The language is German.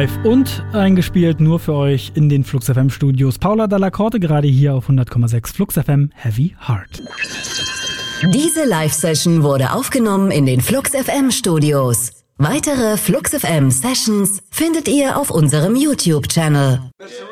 Und eingespielt nur für euch in den Flux FM Studios. Paula Dalla Corte gerade hier auf 100,6 Flux FM Heavy Heart. Diese Live-Session wurde aufgenommen in den Flux FM Studios. Weitere Flux FM Sessions findet ihr auf unserem YouTube-Channel.